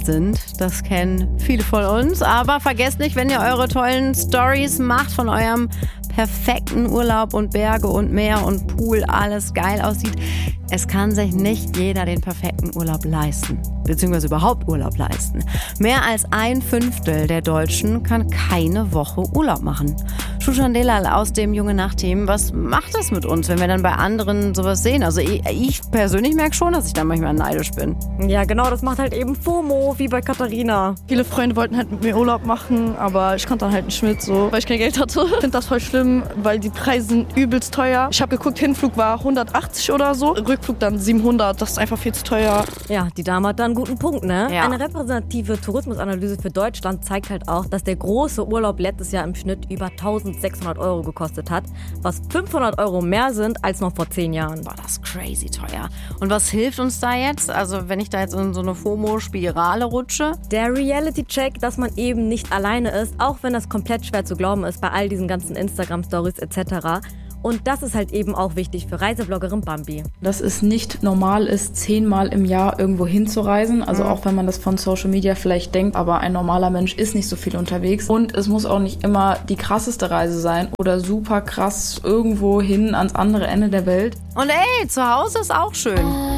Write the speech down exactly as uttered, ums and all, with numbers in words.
sind. Das kennen viele von uns. Aber vergesst nicht, wenn ihr eure tollen Stories macht von eurem perfekten Urlaub und Berge und Meer und Pool, alles geil aussieht. Es kann sich nicht jeder den perfekten Urlaub leisten, beziehungsweise überhaupt Urlaub leisten. Mehr als ein Fünftel der Deutschen kann keine Woche Urlaub machen. Shushan Delal aus dem Junge Nacht-Team, was macht das mit uns, wenn wir dann bei anderen sowas sehen? Also ich, ich persönlich merke schon, dass ich da manchmal neidisch bin. Ja genau, das macht halt eben FOMO, wie bei Katharina. Viele Freunde wollten halt mit mir Urlaub machen, aber ich konnte dann halt nicht mit, so, weil ich kein Geld hatte. Ich finde das voll schlimm, weil die Preise sind übelst teuer. Ich habe geguckt, Hinflug war hundertachtzig oder so, Rückflug dann siebenhundert, das ist einfach viel zu teuer. Ja, die Dame hat da einen guten Punkt, ne? Ja. Eine repräsentative Tourismusanalyse für Deutschland zeigt halt auch, dass der große Urlaub letztes Jahr im Schnitt über eintausendsechshundert Euro gekostet hat, was fünfhundert Euro mehr sind als noch vor zehn Jahren. Boah, das ist crazy teuer. Und was hilft uns da jetzt? Also wenn ich da jetzt in so eine FOMO-Spirale rutsche? Der Reality-Check, dass man eben nicht alleine ist, auch wenn das komplett schwer zu glauben ist bei all diesen ganzen Instagram-Stories et cetera. Und das ist halt eben auch wichtig für Reisebloggerin Bambi. Dass es nicht normal ist, zehnmal im Jahr irgendwo hinzureisen. Also auch wenn man das von Social Media vielleicht denkt, aber ein normaler Mensch ist nicht so viel unterwegs. Und es muss auch nicht immer die krasseste Reise sein oder super krass irgendwo hin ans andere Ende der Welt. Und ey, zu Hause ist auch schön.